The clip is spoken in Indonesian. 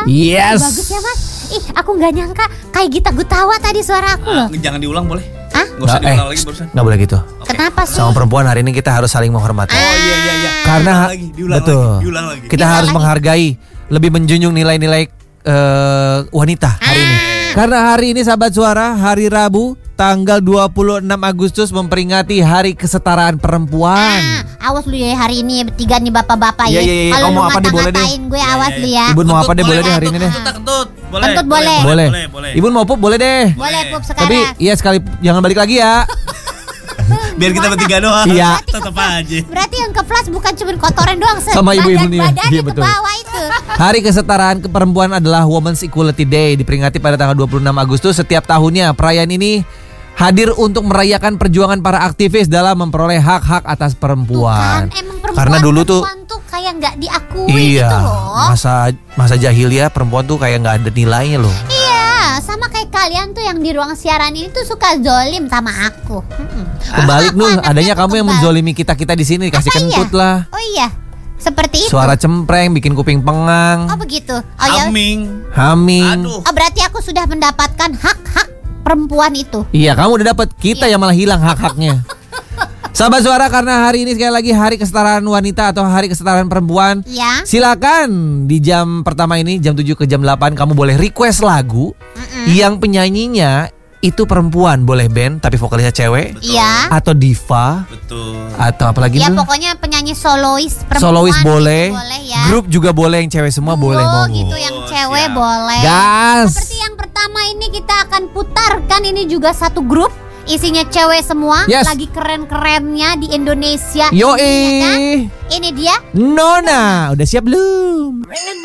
Yes. Bagus ya Mas. Ih, aku nggak nyangka kayak Gita Gutawa tadi suara aku loh. Jangan diulang boleh? Hah? Nggak usah diulang lagi barusan. Nggak boleh gitu. Kenapa sih? Sama perempuan hari ini kita harus saling menghormati. Oh iya. Karena diulang betul. lagi, diulang lagi. Kita harus menghargai, lebih menjunjung nilai-nilai wanita hari ini. Karena hari ini sahabat suara, hari Rabu, tanggal 26 Agustus memperingati Hari Kesetaraan Perempuan. Awas lu ya hari ini bertiga nih bapak-bapak ya. Iya. Kalau Kamu lu mau apa deh, boleh deh. ngata-ngatain gue awas lu ya. Ibu mau apa deh, boleh deh hari ini deh. Kentut. Kentut boleh. Boleh. Ibu mau pup boleh deh. Boleh pup sekarang. Tapi iya sekali jangan balik lagi ya. Biar kita bertiga doang. Iya. Tetap aja. Berarti yang ke flash bukan cuma kotoran doang, Sama ibu-ibu nih. badannya Iya, ke betul. bawah itu. Hari Kesetaraan Perempuan adalah Women's Equality Day, diperingati pada tanggal 26 Agustus setiap tahunnya. Perayaan ini hadir untuk merayakan perjuangan para aktivis dalam memperoleh hak-hak atas perempuan. Tuh kan, emang Karena dulu tuh kayak nggak diakui gitu loh. masa jahiliyah perempuan tuh kayak nggak ada nilainya loh. Iya, sama kayak kalian tuh yang di ruang siaran ini tuh suka zolim sama aku. Kebalik Aku Nuh, anaknya adanya tuh kamu yang kebal. menzolimi kita di sini, kasih Apa kentut iya? lah. Oh iya, seperti itu. Suara cempreng, bikin kuping pengang, Oh begitu. Oh ya. haming. Aduh. Oh berarti aku sudah mendapatkan hak-hak perempuan itu. Iya, kamu udah dapat, kita yang malah hilang hak-haknya. Sahabat suara, karena hari ini sekali lagi Hari Kesetaraan Wanita atau Hari Kesetaraan Perempuan. Ya. Silakan di jam pertama ini, jam 7 ke jam 8, kamu boleh request lagu yang penyanyinya itu perempuan, boleh band tapi vokalisnya cewek. Iya. Atau diva. Betul. Atau apa lagi Ya tuh? pokoknya penyanyi solois perempuan. Solois boleh. gitu boleh ya. Grup juga boleh, yang cewek semua boleh. Oh Monggo. gitu, yang cewek siap. boleh. Gas. Seperti yang pertama ini kita akan putarkan, ini juga satu grup. Isinya cewek semua. Yes. Lagi keren-kerennya di Indonesia. Yoi. Ini, ya kan? Ini dia. Nona, udah siap belum?